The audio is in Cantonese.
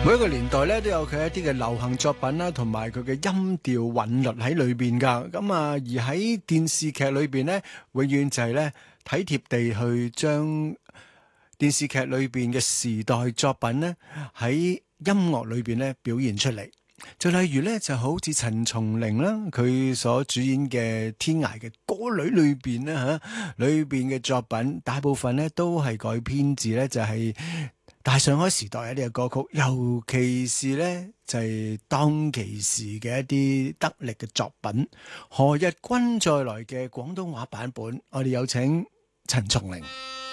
每一個年代咧都有佢一啲嘅流行作品啦，同埋佢嘅音調韻律喺裏邊噶。咁啊，而喺電視劇裏邊呢，永遠就係咧體貼地去將電視劇裏邊嘅時代作品呢喺音樂裏邊咧表現出嚟。就例如咧，就好似陳松伶啦，佢所主演嘅《天涯嘅歌女》裏邊咧嚇，裏邊嘅作品大部分咧都係改編自咧就係大上海時代一啲嘅歌曲，尤其是咧就係當其時嘅一啲得力嘅作品。何日君再來嘅廣東話版本，我哋有請陳松伶。